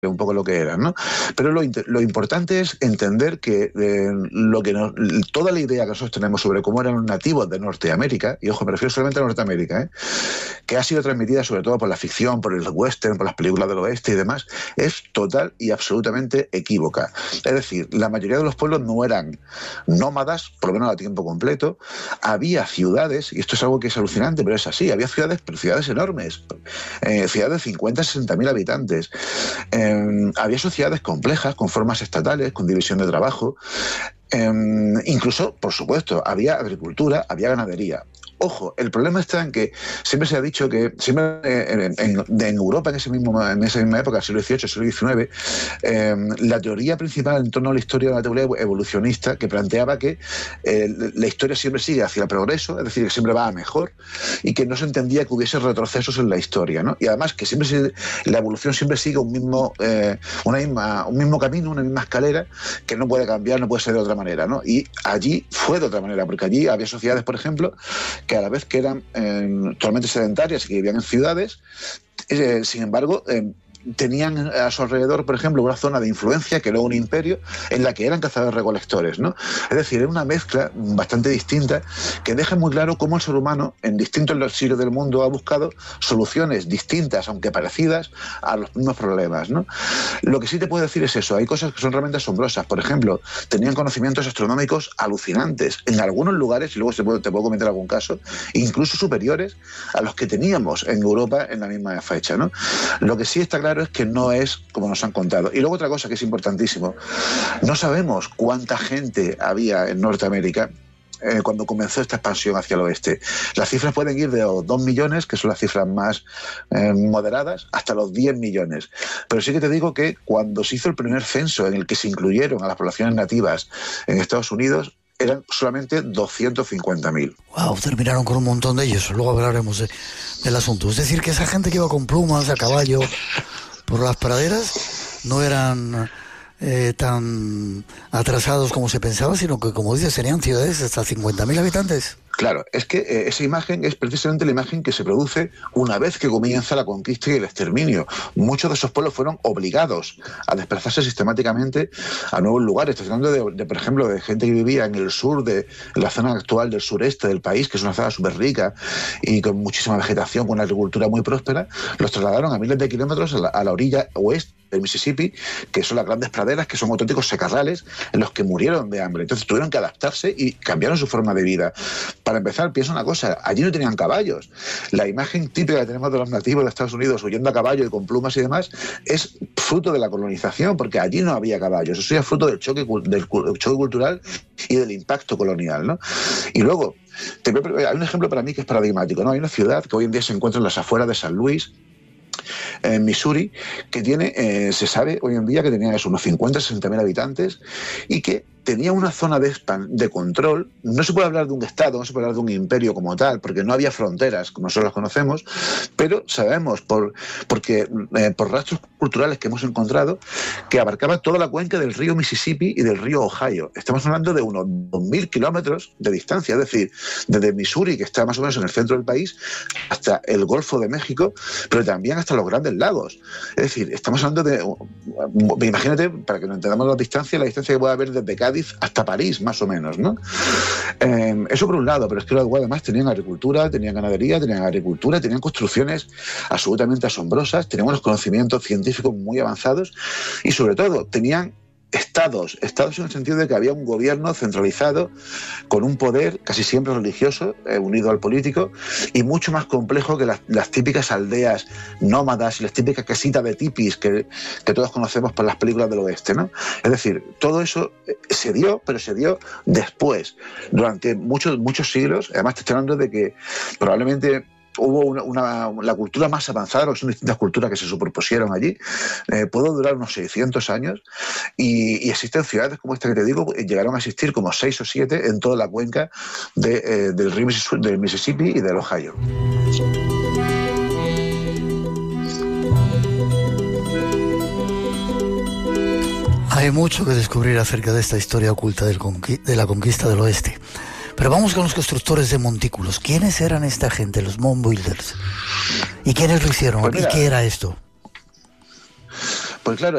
un poco lo que eran, ¿no? Pero lo importante es entender que, toda la idea que nosotros tenemos sobre cómo eran los nativos de Norteamérica, y ojo, me refiero solamente a Norteamérica, que ha sido transmitida sobre todo por la ficción, por el western, por las películas del oeste y demás, es total y absolutamente equívoca. Es decir, la mayoría de los pueblos no eran nómadas, por lo menos a tiempo completo. Había ciudades, y esto es algo que es alucinante, pero es así, había ciudades, pero ciudades enormes, ciudades de 50, 60.000 habitantes. Había sociedades complejas, con formas estatales, con división de trabajo. Incluso, por supuesto, había agricultura, había ganadería. Ojo, el problema está en que siempre se ha dicho que siempre en Europa en esa misma época, siglo XVIII, siglo XIX, la teoría principal en torno a la historia de la teoría evolucionista que planteaba que la historia siempre sigue hacia el progreso, es decir, que siempre va a mejor, y que no se entendía que hubiese retrocesos en la historia, ¿no? Y además que la evolución siempre sigue un mismo camino, una misma escalera, que no puede cambiar, no puede ser de otra manera, ¿no? Y allí fue de otra manera, porque allí había sociedades, por ejemplo, que a la vez que eran totalmente sedentarias y que vivían en ciudades, sin embargo, tenían a su alrededor, por ejemplo, una zona de influencia, que era un imperio, en la que eran cazadores-recolectores, ¿no? Es decir, era una mezcla bastante distinta que deja muy claro cómo el ser humano, en distintos sitios del mundo, ha buscado soluciones distintas, aunque parecidas, a los mismos problemas, ¿no? Lo que sí te puedo decir es eso, hay cosas que son realmente asombrosas. Por ejemplo, tenían conocimientos astronómicos alucinantes, en algunos lugares, y luego te puedo comentar algún caso, incluso superiores a los que teníamos en Europa en la misma fecha, ¿no? Lo que sí está claro es que no es como nos han contado. Y luego otra cosa que es importantísimo, no sabemos cuánta gente había en Norteamérica cuando comenzó esta expansión hacia el oeste. Las cifras pueden ir de los 2 millones, que son las cifras más moderadas, hasta los 10 millones. Pero sí que te digo que cuando se hizo el primer censo en el que se incluyeron a las poblaciones nativas en Estados Unidos, eran solamente 250.000. Wow, terminaron con un montón de ellos. Luego hablaremos del asunto. Es decir, que esa gente que iba con plumas a caballo por las praderas no eran tan atrasados como se pensaba, sino que, como dices, serían ciudades hasta 50.000 habitantes. Claro, es que esa imagen es precisamente la imagen que se produce una vez que comienza la conquista y el exterminio. Muchos de esos pueblos fueron obligados a desplazarse sistemáticamente a nuevos lugares. Estoy hablando por ejemplo, de gente que vivía en el sur, en la zona actual del sureste del país, que es una zona súper rica y con muchísima vegetación, con una agricultura muy próspera. Los trasladaron a miles de kilómetros a la orilla oeste del Mississippi, que son las grandes praderas, que son auténticos secarrales en los que murieron de hambre. Entonces tuvieron que adaptarse y cambiaron su forma de vida. Para empezar, piensa una cosa, allí no tenían caballos. La imagen típica que tenemos de los nativos de Estados Unidos huyendo a caballo y con plumas y demás es fruto de la colonización, porque allí no había caballos. Eso es fruto del choque cultural y del impacto colonial, ¿no? Y luego, hay un ejemplo para mí que es paradigmático, ¿no? Hay una ciudad que hoy en día se encuentra en las afueras de San Luis, en Missouri, que tiene, se sabe hoy en día que tenía unos 50-60.000 habitantes y que tenía una zona de control. No se puede hablar de un Estado, no se puede hablar de un imperio como tal, porque no había fronteras como nosotros las conocemos, pero sabemos por rastros culturales que hemos encontrado que abarcaba toda la cuenca del río Mississippi y del río Ohio. Estamos hablando de unos 2.000 kilómetros de distancia, es decir, desde Missouri, que está más o menos en el centro del país, hasta el Golfo de México, pero también hasta los Grandes Lagos. Es decir, estamos hablando imagínate, para que nos entendamos la distancia que puede haber desde Cádiz hasta París, más o menos, ¿no? Eso por un lado, pero es que luego además tenían agricultura, tenían ganadería, tenían construcciones absolutamente asombrosas, tenían unos conocimientos científicos muy avanzados y sobre todo tenían estados en el sentido de que había un gobierno centralizado con un poder casi siempre religioso, unido al político, y mucho más complejo que las típicas aldeas nómadas y las típicas casitas de tipis que todos conocemos por las películas del oeste, ¿no? Es decir, todo eso se dio, pero se dio después, durante muchos siglos. Además te estoy hablando de que probablemente hubo la cultura más avanzada, porque son distintas culturas que se superpusieron allí, pudo durar unos 600 años y existen ciudades como esta que te digo, llegaron a existir como 6 o 7 en toda la cuenca del río del Mississippi y del Ohio. Hay mucho que descubrir acerca de esta historia oculta de la conquista del oeste. Pero vamos con los constructores de montículos. ¿Quiénes eran esta gente, los Mound Builders? ¿Y quiénes lo hicieron? Pues mira, ¿y qué era esto? Pues claro,